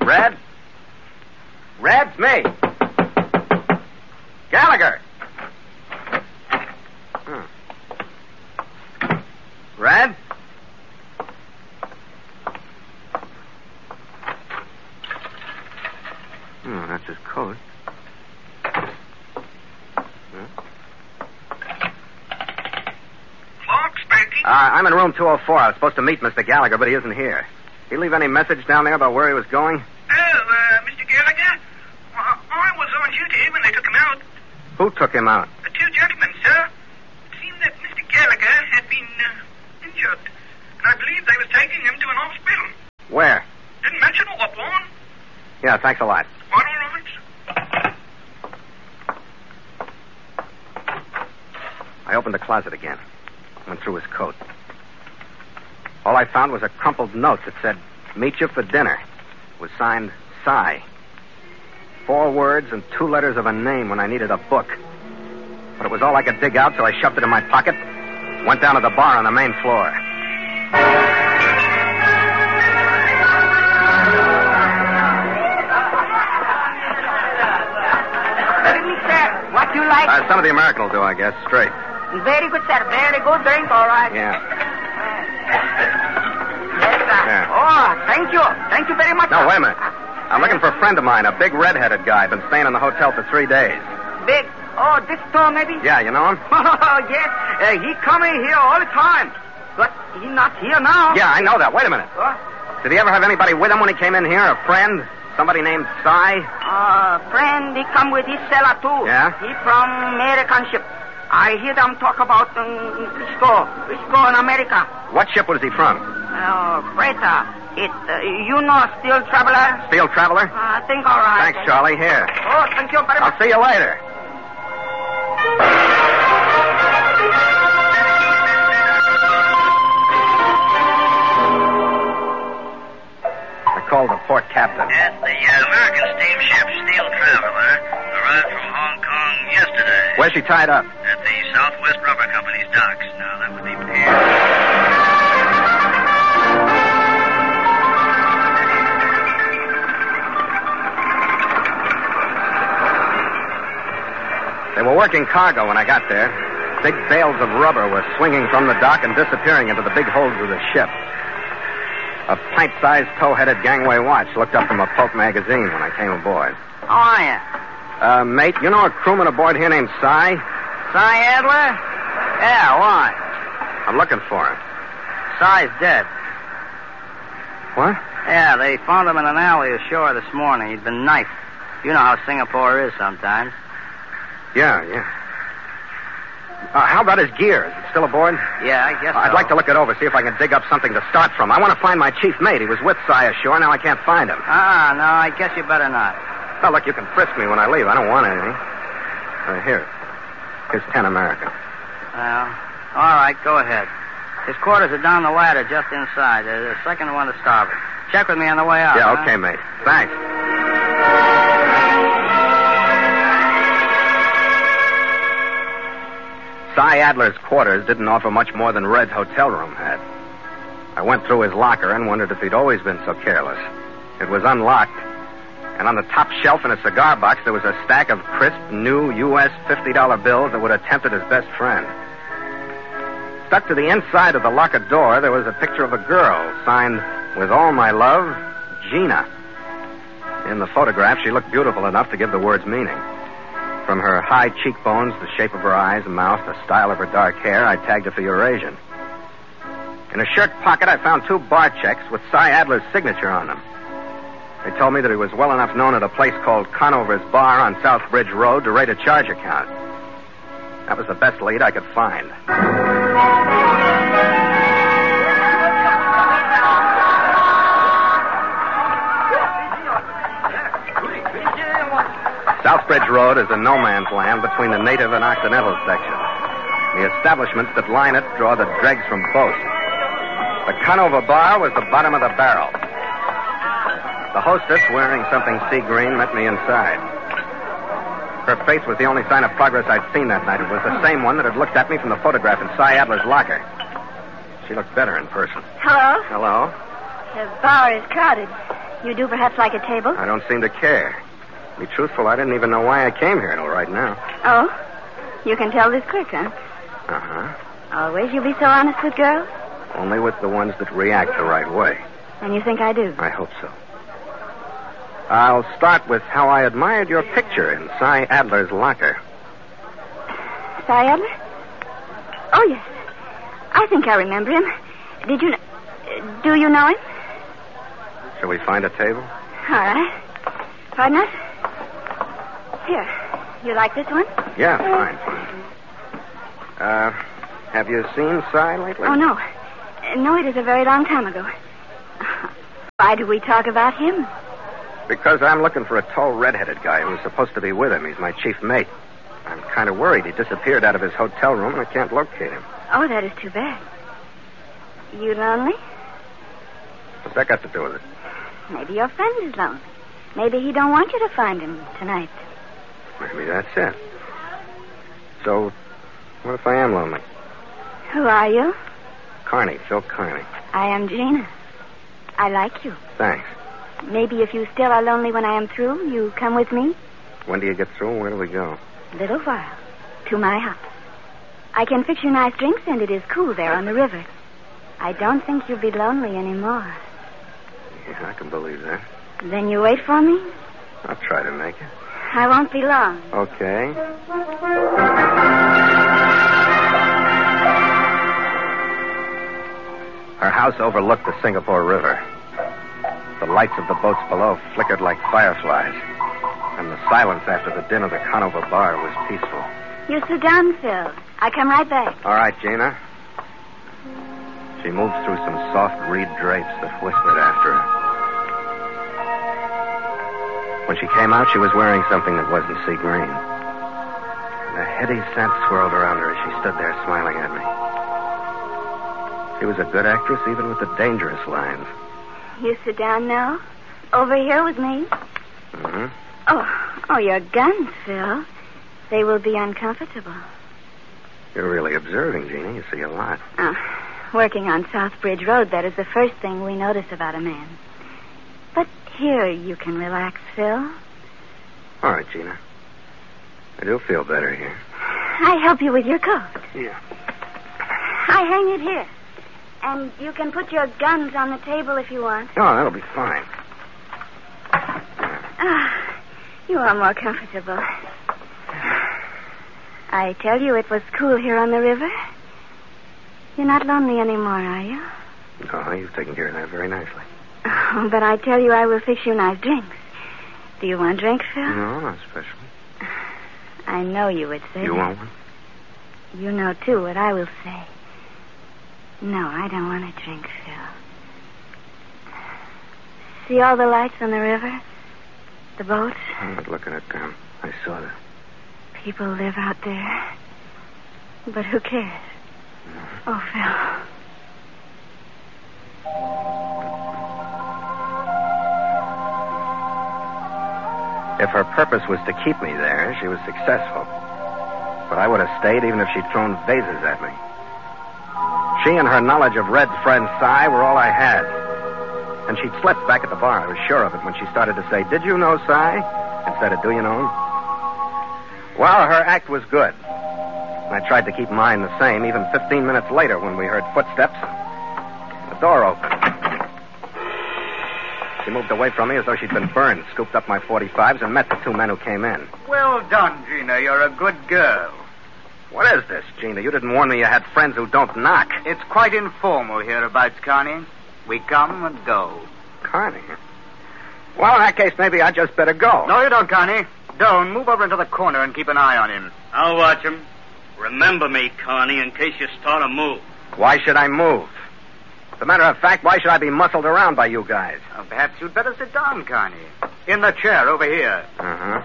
Red? Red, it's me. Gallagher. Red? That's his coat. Clark speaking. I'm in room 204. I was supposed to meet Mr. Gallagher, but he isn't here. Did he leave any message down there about where he was going? Mr. Gallagher? I was on duty when they took him out. Who took him out? The two gentlemen, sir. It seemed that Mr. Gallagher had been injured, and I believe they was taking him to an hospital. Where? Didn't mention what one. Yeah, thanks a lot. All right. I opened the closet again. Went through his coat. All I found was a crumpled note that said, "Meet you for dinner." It was signed, Cy. 4 words and 2 letters of a name when I needed a book. But it was all I could dig out, so I shoved it in my pocket. Went down to the bar on the main floor. Good evening, sir. What you like? Some of the American will do, I guess. Straight. Very good, sir. Very good drink, all right. Yeah. Yes, sir. Yeah. Oh, thank you. Thank you very much. No, sir. wait a minute. I'm looking for a friend of mine, a big red-headed guy. Been staying in the hotel for 3 days. Big. Oh, this store, maybe? Yeah, you know him? Oh, yes. He coming here all the time. But he not here now. Yeah, I know that. Wait a minute. What? Did he ever have anybody with him when he came in here? A friend? Somebody named Cy? Friend, he come with his seller, too. Yeah? He from American ship. I hear them talk about Frisco in America. What ship was he from? Freighter. You know Steel Traveler? Steel Traveler? I think all right. Thanks, Charlie. Here. Oh, thank you very much. I'll see you later. I called the port captain. Yes, the American steamship Steel Traveler arrived from Hong Kong yesterday. Where's she tied up? At the Southwest Rubber Company's docks. Now, that would be Pier. They were working cargo when I got there. Big bales of rubber were swinging from the dock and disappearing into the big holds of the ship. A pint-sized tow-headed gangway watch looked up from a pulp magazine when I came aboard. How are you? Mate, you know a crewman aboard here named Cy? Cy Adler? Yeah, why? I'm looking for him. Cy's dead. What? Yeah, they found him in an alley ashore this morning. He'd been knifed. You know how Singapore is sometimes. Yeah. How about his gear? Is it still aboard? Yeah, I guess so. I'd like to look it over, see if I can dig up something to start from. I want to find my chief mate. He was with Cy ashore. Now I can't find him. No, I guess you better not. Well, look, you can frisk me when I leave. I don't want anything. Here. Here's 10 American. Well, all right, go ahead. His quarters are down the ladder just inside. The second one to starboard. Check with me on the way out. Yeah, huh? okay, mate. Thanks. Cy Adler's quarters didn't offer much more than Red's hotel room had. I went through his locker and wondered if he'd always been so careless. It was unlocked, and on the top shelf in a cigar box there was a stack of crisp, new U.S. $50 bills that would have tempted his best friend. Stuck to the inside of the locker door, there was a picture of a girl signed, "With all my love, Gina." In the photograph, she looked beautiful enough to give the words meaning. From her high cheekbones, the shape of her eyes and mouth, the style of her dark hair, I tagged her for Eurasian. In a shirt pocket, I found 2 bar checks with Cy Adler's signature on them. They told me that he was well enough known at a place called Conover's Bar on Southbridge Road to rate a charge account. That was the best lead I could find. Southbridge Road is a no-man's land between the native and occidental sections. The establishments that line it draw the dregs from both. The Conover Bar was the bottom of the barrel. The hostess, wearing something sea green, met me inside. Her face was the only sign of progress I'd seen that night. It was the same one that had looked at me from the photograph in Cy Adler's locker. She looked better in person. Hello? Hello? The bar is crowded. You do perhaps like a table? I don't seem to care. To be truthful, I didn't even know why I came here until right now. Oh? You can tell this quick, huh? Uh-huh. Always you be so honest with girls? Only with the ones that react the right way. And you think I do? I hope so. I'll start with how I admired your picture in Cy Adler's locker. Cy Adler? Oh, yes. I think I remember him. Do you know him? Shall we find a table? All right. Pardon us? Here. You like this one? Yeah, fine. Have you seen Cy lately? Oh, no. No, it is a very long time ago. Why do we talk about him? Because I'm looking for a tall, red-headed guy who's supposed to be with him. He's my chief mate. I'm kind of worried. He disappeared out of his hotel room, and I can't locate him. Oh, that is too bad. You lonely? What's that got to do with it? Maybe your friend is lonely. Maybe he don't want you to find him tonight. Maybe that's it. So, what if I am lonely? Who are you? Carney, Phil Carney. I am Gina. I like you. Thanks. Maybe if you still are lonely when I am through, you come with me? When do you get through, and where do we go? A little while. To my house. I can fix you nice drinks, and it is cool there on the river. I don't think you'll be lonely anymore. Yeah, I can believe that. Then you wait for me? I'll try to make it. I won't be long. Okay. Our house overlooked the Singapore River. The lights of the boats below flickered like fireflies, and the silence after the din of the Conover bar was peaceful. You sit down, Phil. I'll come right back. All right, Gina. She moved through some soft reed drapes that whispered after her. When she came out, she was wearing something that wasn't sea green. And a heady scent swirled around her as she stood there smiling at me. She was a good actress, even with the dangerous lines. You sit down now? Over here with me? Mm-hmm. Oh, your guns, Phil. They will be uncomfortable. You're really observing, Gina. You see a lot. Working on Southbridge Road, that is the first thing we notice about a man. But here you can relax, Phil. All right, Gina. I do feel better here. I help you with your coat. Yeah. I hang it here. And you can put your guns on the table if you want. Oh, that'll be fine. You are more comfortable. I tell you, it was cool here on the river. You're not lonely anymore, are you? No, you've taken care of that very nicely. Oh, but I tell you, I will fix you nice drinks. Do you want a drink, Phil? No, not special. I know you would say You that. want one? You know, too, what I will say. No, I don't want a drink, Phil. See all the lights on the river? The boats? I'm not looking at them. I saw them. People live out there. But who cares? Oh, Phil. If her purpose was to keep me there, she was successful. But I would have stayed even if she'd thrown vases at me. She and her knowledge of Red's friend Cy were all I had. And she'd slipped back at the bar. I was sure of it when she started to say, "Did you know Cy?" instead of "Do you know him?" Well, her act was good. I tried to keep mine the same, even 15 minutes later when we heard footsteps. The door opened. She moved away from me as though she'd been burned, scooped up my .45s, and met the two men who came in. Well done, Gina. You're a good girl. What is this, Gina? You didn't warn me you had friends who don't knock. It's quite informal hereabouts, Connie. We come and go. Connie? Well, in that case, maybe I'd just better go. No, you don't, Connie. Don't. Move over into the corner and keep an eye on him. I'll watch him. Remember me, Connie, in case you start a move. Why should I move? As a matter of fact, why should I be muscled around by you guys? Well, perhaps you'd better sit down, Connie. In the chair over here. Uh-huh.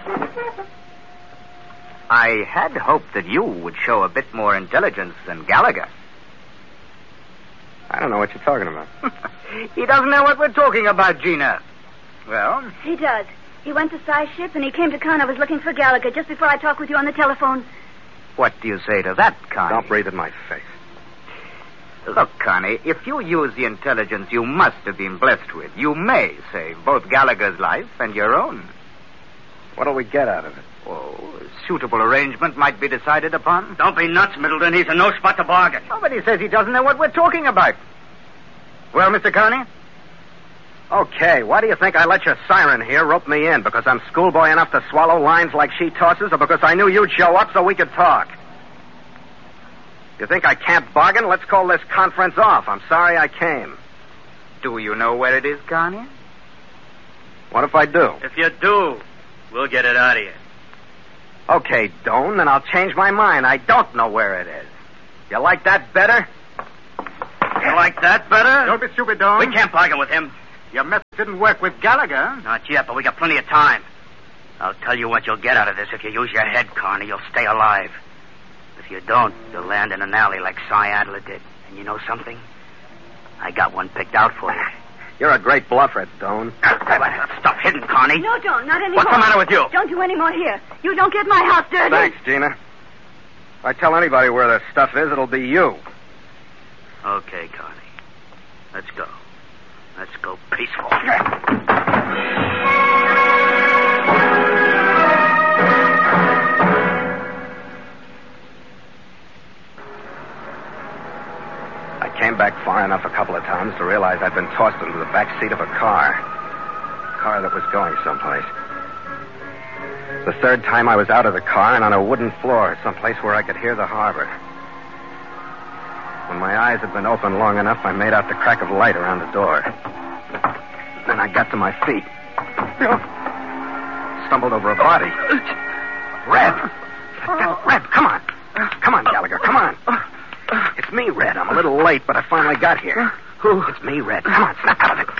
I had hoped that you would show a bit more intelligence than Gallagher. I don't know what you're talking about. He doesn't know what we're talking about, Gina. Well? He does. He went to Cy's ship, and he came to Conover's looking for Gallagher just before I talked with you on the telephone. What do you say to that, Connie? Don't breathe in my face. Look, Connie, if you use the intelligence you must have been blessed with, you may save both Gallagher's life and your own. What'll we get out of it? Oh, a suitable arrangement might be decided upon. Don't be nuts, Middleton. He's in no spot to bargain. Somebody says he doesn't know what we're talking about. Well, Mr. Connie? Okay, why do you think I let your siren here rope me in? Because I'm schoolboy enough to swallow lines like she tosses, or because I knew you'd show up so we could talk? You think I can't bargain? Let's call this conference off. I'm sorry I came. Do you know where it is, Connie? What if I do? If you do, we'll get it out of you. Okay, Doan, then I'll change my mind. I don't know where it is. You like that better? You like that better? Don't be stupid, Doan. We can't bargain with him. Your method didn't work with Gallagher. Not yet, but we got plenty of time. I'll tell you what you'll get out of this. If you use your head, Connie, you'll stay alive. If you don't, you'll land in an alley like Cy Adler did. And you know something? I got one picked out for you. You're a great bluffer, Doan. Stop hitting, Connie. No, don't. Not anymore. What's the matter with you? Don't do any more here. You don't get my house dirty. Thanks, Gina. If I tell anybody where the stuff is, it'll be you. Okay, Connie. Let's go. Let's go peaceful. I came back far enough a couple of times to realize I'd been tossed into the back seat of a car. A car that was going someplace. The third time I was out of the car and on a wooden floor, someplace where I could hear the harbor. When my eyes had been open long enough, I made out the crack of light around the door. Then I got to my feet. Stumbled over a body. Red! Red, come on. Come on, Gallagher, come on. It's me, Red. I'm a little late, but I finally got here. Who? It's me, Red. Come on, snap out of it.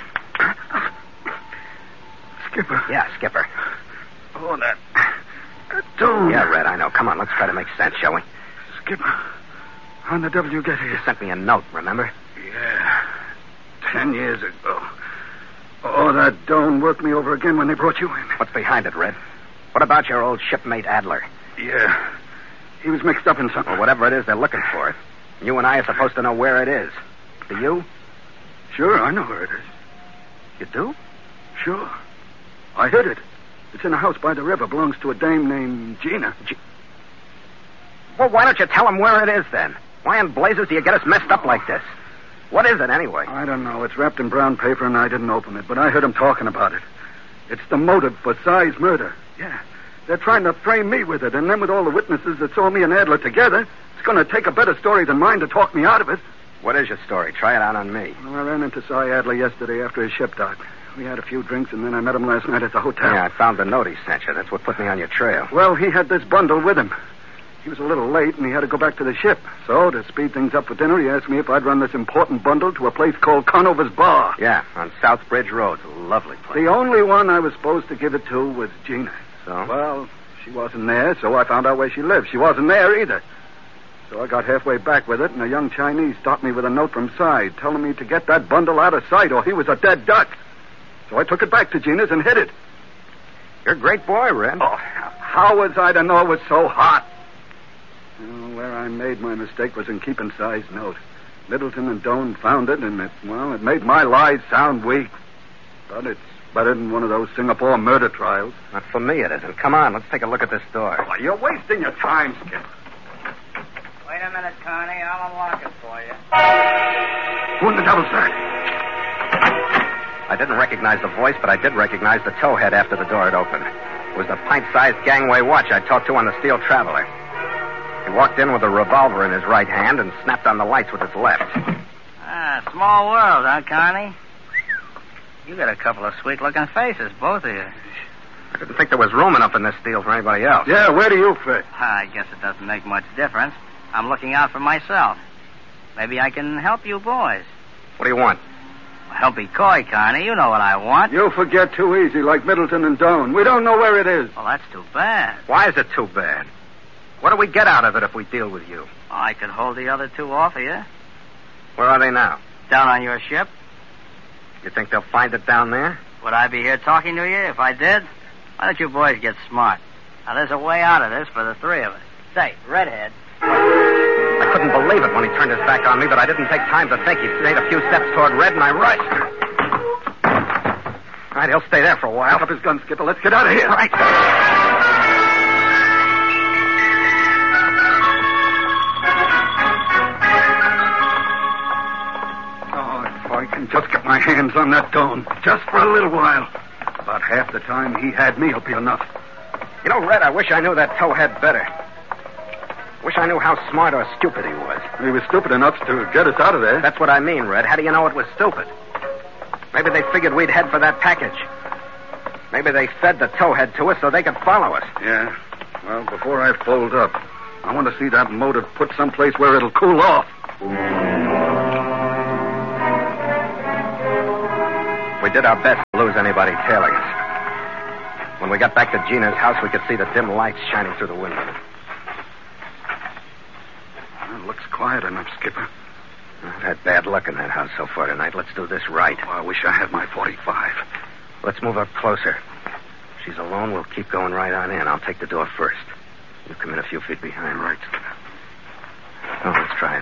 Skipper. Yeah, Skipper. Oh, that Doan. Yeah, Red, I know. Come on, let's try to make sense, shall we? Skipper, how the devil you get here? You sent me a note, remember? Yeah, 10 years ago. Oh, that Doan worked me over again when they brought you in. What's behind it, Red? What about your old shipmate Adler? Yeah, he was mixed up in something. Well, whatever it is, they're looking for it. You and I are supposed to know where it is. Do you? Sure, I know where it is. You do? Sure. I hid it. It's in a house by the river. Belongs to a dame named Gina. Well, why don't you tell them where it is, then? Why in blazes do you get us messed up like this? What is it, anyway? I don't know. It's wrapped in brown paper, and I didn't open it, but I heard them talking about it. It's the motive for Cy's murder. Yeah. They're trying to frame me with it, and then with all the witnesses that saw me and Adler together, it's going to take a better story than mine to talk me out of it. What is your story? Try it out on me. Well, I ran into Cy Adler yesterday after his ship docked. We had a few drinks, and then I met him last night at the hotel. Yeah, I found the note he sent you. That's what put me on your trail. Well, he had this bundle with him. He was a little late, and he had to go back to the ship. So, to speed things up for dinner, he asked me if I'd run this important bundle to a place called Conover's Bar. Yeah, on South Bridge Road. It's a lovely place. The only one I was supposed to give it to was Gina. So? Well, she wasn't there, so I found out where she lived. She wasn't there either. So I got halfway back with it, and a young Chinese stopped me with a note from Cy telling me to get that bundle out of sight or he was a dead duck. So I took it back to Gina's and hid it. You're a great boy, Red. Oh, how was I to know it was so hot? Where I made my mistake was in keeping Cy's note. Middleton and Doan found it, and it made my lies sound weak. But it's better than one of those Singapore murder trials. Not for me, it isn't. Come on, let's take a look at this door. Oh, you're wasting your time, Skip. Wait a minute, Connie. I'll unlock it for you. Who in the devil's that? I didn't recognize the voice, but I did recognize the towhead after the door had opened. It was the pint-sized gangway watch I talked to on the Steel Traveler. He walked in with a revolver in his right hand and snapped on the lights with his left. Small world, huh, Connie? You got a couple of sweet-looking faces, both of you. I didn't think there was room enough in this deal for anybody else. Yeah, where do you fit? I guess it doesn't make much difference. I'm looking out for myself. Maybe I can help you boys. What do you want? Well, don't be coy, Connie. You know what I want. You forget too easy, like Middleton and Doan. We don't know where it is. Well, that's too bad. Why is it too bad? What do we get out of it if we deal with you? Well, I could hold the other two off of you. Where are they now? Down on your ship. You think they'll find it down there? Would I be here talking to you if I did? Why don't you boys get smart? Now, there's a way out of this for the three of us. Say, Redhead. I couldn't believe it when he turned his back on me, but I didn't take time to think. He made a few steps toward Red, and I rushed. All right, he'll stay there for a while. Pick up his gun, Skipper. Let's get out of here. Right. Oh, if I can just get my hands on that Doan, just for a little while. About half the time he had me will be enough. You know, Red, I wish I knew that towhead better. Wish I knew how smart or stupid he was. He was stupid enough to get us out of there. That's what I mean, Red. How do you know it was stupid? Maybe they figured we'd head for that package. Maybe they fed the towhead to us so they could follow us. Yeah. Well, before I fold up, I want to see that motive put someplace where it'll cool off. We did our best to lose anybody tailing us. When we got back to Gina's house, we could see the dim lights shining through the window. It looks quiet enough, Skipper. I've had bad luck in that house so far tonight. Let's do this right. Oh, I wish I had my .45. Let's move up closer. If she's alone, we'll keep going right on in. I'll take the door first. You come in a few feet behind. Right, Skipper. Oh, let's try it.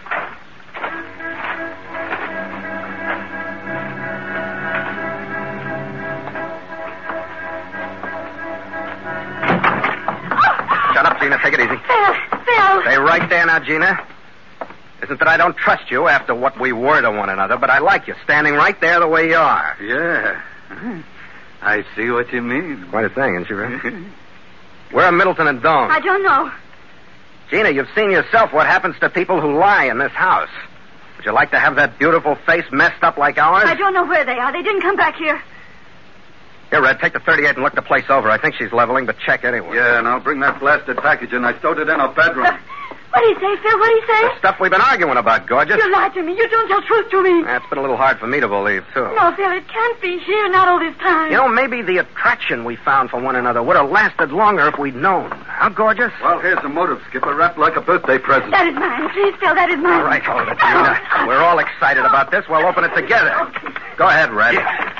Shut up, Gina. Take it easy. Phil! Stay right there now, Gina. Isn't that I don't trust you after what we were to one another, but I like you standing right there the way you are. Yeah. I see what you mean. Quite a thing, isn't she, Red? Where are Middleton and Doan? I don't know. Gina, you've seen yourself what happens to people who lie in this house. Would you like to have that beautiful face messed up like ours? I don't know where they are. They didn't come back here. Here, Red, take the 38 and look the place over. I think she's leveling, but check anyway. Yeah, and I'll bring that blasted package in. I stowed it in our bedroom. What do you say, Phil? What do you say? The stuff we've been arguing about, gorgeous. You lied to me. You don't tell truth to me. That's been a little hard for me to believe, too. No, Phil, it can't be here, not all this time. You know, maybe the attraction we found for one another would have lasted longer if we'd known. How gorgeous? Well, here's the motive, Skipper, wrapped like a birthday present. That is mine. Please, Phil, that is mine. All right, hold it, Gina. We're all excited about this. We'll open it together. Go ahead, Red.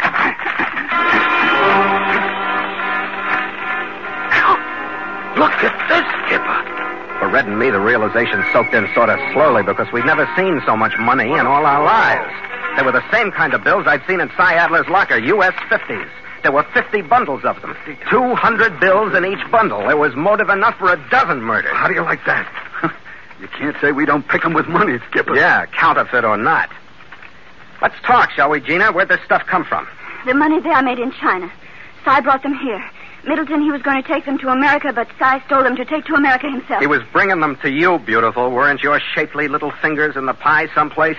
Look at this, Skipper. For Red and me, the realization soaked in sort of slowly because we'd never seen so much money in all our lives. They were the same kind of bills I'd seen in Cy Adler's locker, U.S. 50s. There were 50 bundles of them. 200 bills in each bundle. There was motive enough for a dozen murders. How do you like that? You can't say we don't pick them with money, Skipper. Yeah, counterfeit or not. Let's talk, shall we, Gina? Where'd this stuff come from? The money they are made in China. Cy brought them here. Middleton, he was going to take them to America, but Cy stole them to take to America himself. He was bringing them to you, beautiful. Weren't your shapely little fingers in the pie someplace?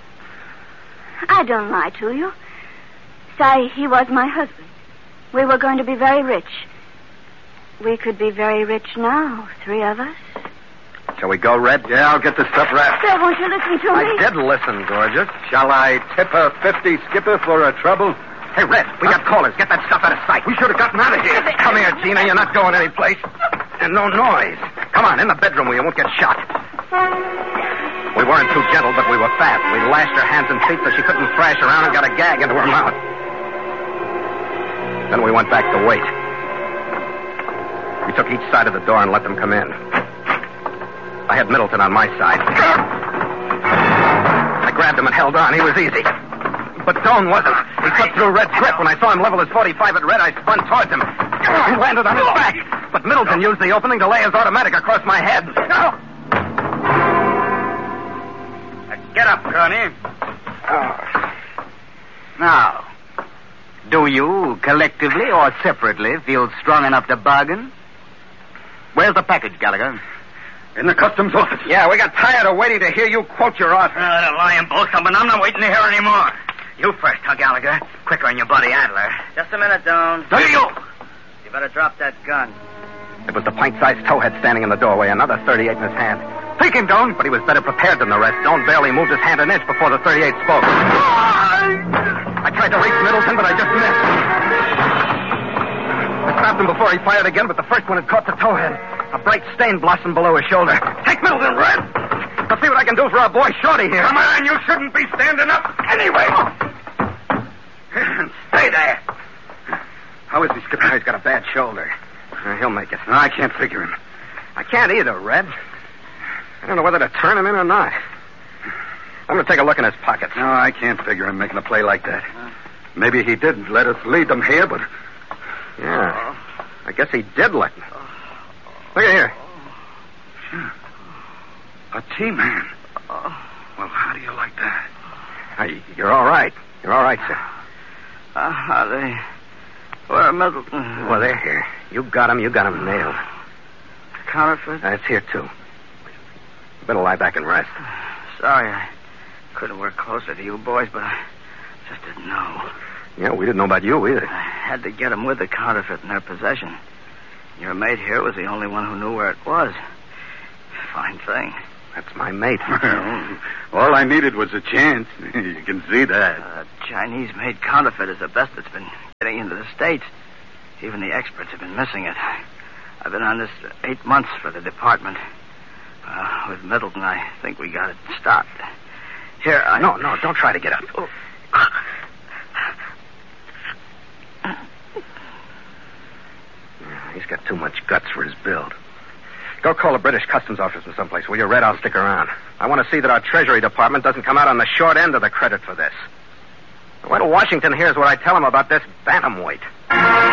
I don't lie to you. Cy, he was my husband. We were going to be very rich. We could be very rich now, three of us. Shall we go, Red? Yeah, I'll get the stuff wrapped. Phil, won't you listen to me? I did listen, gorgeous. Shall I tip her 50, Skipper, for her trouble? Hey, Red, we got callers. Get that stuff out of sight. We should have gotten out of here. Come here, Gina. You're not going anyplace. And no noise. Come on, in the bedroom where you won't get shot. We weren't too gentle, but we were fast. We lashed her hands and feet so she couldn't thrash around and got a gag into her mouth. Then we went back to wait. We took each side of the door and let them come in. I had Middleton on my side. I grabbed him and held on. He was easy. But Doan wasn't. He slipped through Red's grip. When I saw him level his .45 at Red, I spun towards him. He landed on his back. But Middleton used the opening to lay his automatic across my head. Get up, Connie. Oh. Now, do you, collectively or separately, feel strong enough to bargain? Where's the package, Gallagher? In the customs office. Yeah, we got tired of waiting to hear you quote your offer. That lying bull but I'm not waiting to hear any more. You first, huh, Gallagher? Quicker on your buddy, Adler. Just a minute, Doan. No, you! You better drop that gun. It was the pint-sized towhead standing in the doorway, another 38 in his hand. Take him, Doan. But he was better prepared than the rest. Doan barely moved his hand an inch before the 38 spoke. I tried to reach Middleton, but I just missed. I stopped him before he fired again, but the first one had caught the towhead. A bright stain blossomed below his shoulder. Take Middleton, Red. I'll see what I can do for our boy Shorty here. Come on, you shouldn't be standing up anyway. Stay there. How is he, Skipper? He's got a bad shoulder. He'll make it. I can't figure him. I can't either, Red. I don't know whether to turn him in or not. I'm going to take a look in his pockets. No, I can't figure him making a play like that. Maybe he did let us lead them here, but... Yeah, I guess he did let me. Look at here. A T-man. Well, how do you like that? You're all right. You're all right, sir. Where are Middleton? Well, they're here. You got him nailed. Counterfeit? It's here, too. You better lie back and rest. Sorry, I couldn't work closer to you boys, but I just didn't know. Yeah, we didn't know about you either. I had to get them with the counterfeit in their possession. Your mate here was the only one who knew where it was. Fine thing. That's my mate. All I needed was a chance. You can see that. Chinese-made counterfeit is the best that's been getting into the States. Even the experts have been missing it. I've been on this 8 months for the department. With Middleton, I think we got it stopped. Here, No, don't try to get up. Oh. He's got too much guts for his build. Go call the British Customs Office in someplace. Will you, Red? I'll stick around. I want to see that our Treasury Department doesn't come out on the short end of the credit for this. Wait till Washington hears what I tell him about this bantamweight.